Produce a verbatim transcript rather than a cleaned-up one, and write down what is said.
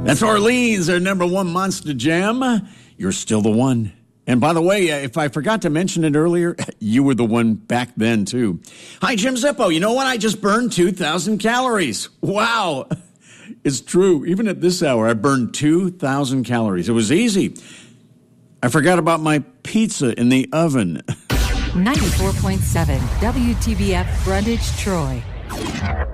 That's Orleans, our number one Monster Jam. You're still the one. And by the way, if I forgot to mention it earlier, you were the one back then, too. Hi, Jim Zippo. You know what? I just burned two thousand calories. Wow. It's true. Even at this hour, I burned two thousand calories. It was easy. I forgot about my pizza in the oven. ninety-four point seven W T B F Brundage, Troy.